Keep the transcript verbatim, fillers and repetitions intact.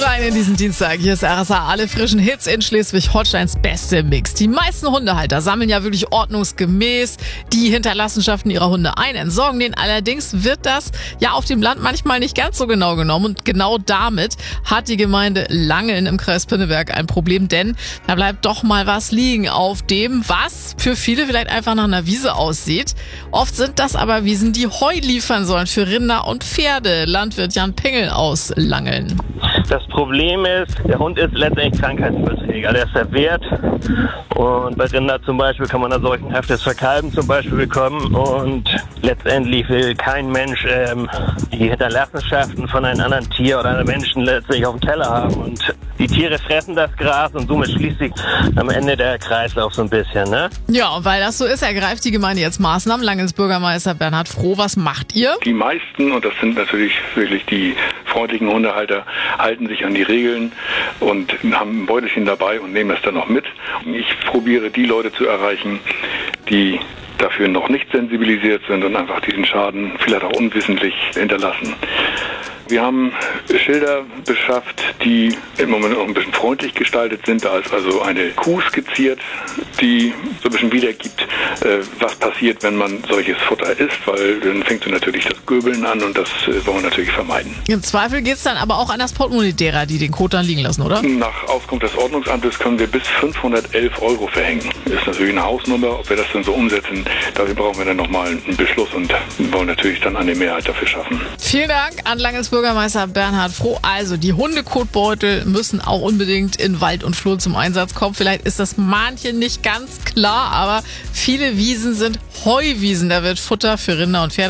rein in diesen Dienstag. Hier ist R S A, alle frischen Hits in Schleswig-Holsteins beste Mix. Die meisten Hundehalter sammeln ja wirklich ordnungsgemäß die Hinterlassenschaften ihrer Hunde ein, entsorgen den. Allerdings wird das ja auf dem Land manchmal nicht ganz so genau genommen. Und genau damit hat die Gemeinde Langeln im Kreis Pinneberg ein Problem, denn da bleibt doch mal was liegen auf dem, was für viele vielleicht einfach nach einer Wiese aussieht. Oft sind das aber Wiesen, die Heu liefern sollen für Rinder und Pferde. Landwirt Jan Pingel aus Langeln. Das Problem ist, der Hund ist letztendlich krankheitsüberträger. Der ist verwehrt und bei Rinder zum Beispiel kann man da seuchenhaftes Verkalben zum Beispiel bekommen und letztendlich will kein Mensch ähm, die Hinterlassenschaften von einem anderen Tier oder einem Menschen letztlich auf dem Teller haben und die Tiere fressen das Gras und somit schließt sich am Ende der Kreislauf so ein bisschen, ne? Ja, und weil das so ist, ergreift die Gemeinde jetzt Maßnahmen. Langens Bürgermeister Bernhard Froh, was macht ihr? Die meisten, und das sind natürlich wirklich die freundlichen Hundehalter, halten sich an die Regeln und haben ein Beutelchen dabei und nehmen das dann noch mit. Ich probiere die Leute zu erreichen, die dafür noch nicht sensibilisiert sind und einfach diesen Schaden vielleicht auch unwissentlich hinterlassen. Wir haben Schilder beschafft, die im Moment auch ein bisschen freundlich gestaltet sind. Da ist also eine Kuh skizziert, die so ein bisschen wiedergibt, äh, was passiert, wenn man solches Futter isst, weil dann fängt so natürlich das Göbeln an und das äh, wollen wir natürlich vermeiden. Im Zweifel geht es dann aber auch an das Portemonnaie derer, die den Kot dann liegen lassen, oder? Nach Auskunft des Ordnungsamtes können wir bis fünfhundertelf Euro verhängen. Das ist natürlich eine Hausnummer. Ob wir das dann so umsetzen, dafür brauchen wir dann nochmal einen Beschluss und wollen natürlich dann eine Mehrheit dafür schaffen. Vielen Dank an Langes Bürgermeister Bernhard Froh. Also die Hundekotbeutel müssen auch unbedingt in Wald und Flur zum Einsatz kommen. Vielleicht ist das manchen nicht ganz klar, aber viele Wiesen sind Heuwiesen. Da wird Futter für Rinder und Pferde